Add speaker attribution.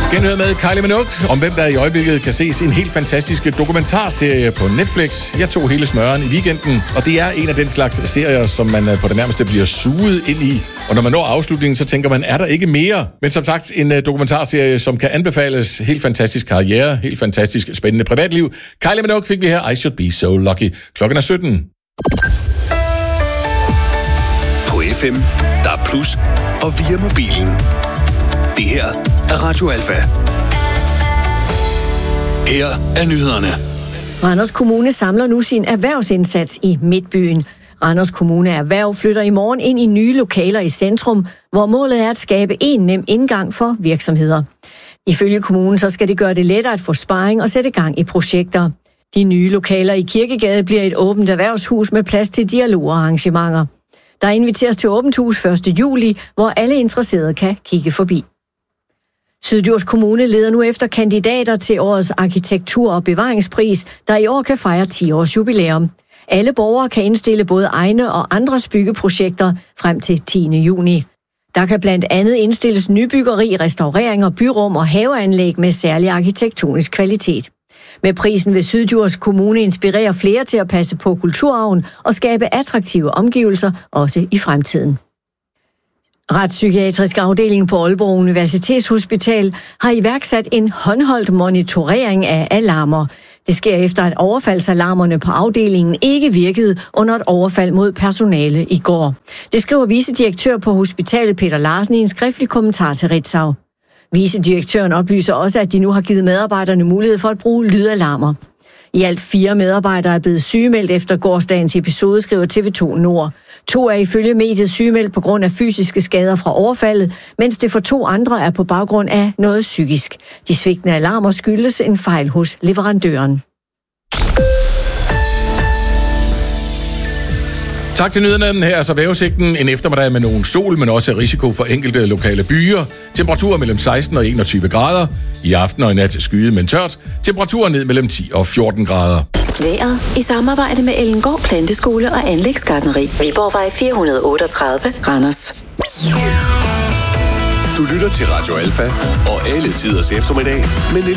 Speaker 1: Genhør med Kylie Minogue om hvem der i øjeblikket kan ses en helt fantastisk dokumentarserie på Netflix. Jeg tog hele smøren i weekenden, og det er en af den slags serier, som man på det nærmeste bliver suget ind i. Og når man når afslutningen, så tænker man, er der ikke mere? Men som sagt, en dokumentarserie, som kan anbefales. Helt fantastisk karriere, helt fantastisk spændende privatliv. Kylie Minogue fik vi her, I Should Be So Lucky. Klokken er 17.
Speaker 2: På FM, der er plus, og via mobilen. Det her er Radio Alfa. Her er nyhederne.
Speaker 3: Randers Kommune samler nu sin erhvervsindsats i Midtbyen. Randers Kommune Erhverv flytter i morgen ind i nye lokaler i centrum, hvor målet er at skabe en nem indgang for virksomheder. Ifølge kommunen så skal det gøre det lettere at få sparring og sætte gang i projekter. De nye lokaler i Kirkegade bliver et åbent erhvervshus med plads til dialog og arrangementer. Der inviteres til åbent hus 1. juli, hvor alle interesserede kan kigge forbi. Syddjurs Kommune leder nu efter kandidater til årets arkitektur- og bevaringspris, der i år kan fejre 10 års jubilæum. Alle borgere kan indstille både egne og andres byggeprojekter frem til 10. juni. Der kan blandt andet indstilles nybyggeri, restaureringer, byrum og haveanlæg med særlig arkitektonisk kvalitet. Med prisen vil Syddjurs Kommune inspirere flere til at passe på kulturarven og skabe attraktive omgivelser, også i fremtiden. Retspsykiatrisk afdeling på Aalborg Universitetshospital har iværksat en håndholdt monitorering af alarmer. Det sker efter, at overfaldsalarmerne på afdelingen ikke virkede under et overfald mod personale i går. Det skriver vicedirektør på hospitalet Peter Larsen i en skriftlig kommentar til Ritzau. Vicedirektøren oplyser også, at de nu har givet medarbejderne mulighed for at bruge lydalarmer. I alt 4 medarbejdere er blevet sygemeldt efter gårsdagens episode, skriver TV2 Nord. 2 er ifølge mediet sygemeldt på grund af fysiske skader fra overfaldet, mens det for 2 andre er på baggrund af noget psykisk. De svigtende alarmer skyldes en fejl hos leverandøren.
Speaker 1: Tak til nyhederne. Her er så vejrudsigten. En eftermiddag med nogen sol, men også risiko for enkelte lokale byer. Temperaturer mellem 16 og 21 grader. I aften og i nat skyet, men tørt. Temperaturer ned mellem 10 og 14 grader.
Speaker 4: Vejret i samarbejde med Ellengård Planteskole og Anlægsgartneri. Viborgvej 438, Randers.
Speaker 2: Du lytter til Radio Alfa og alle tiders eftermiddag med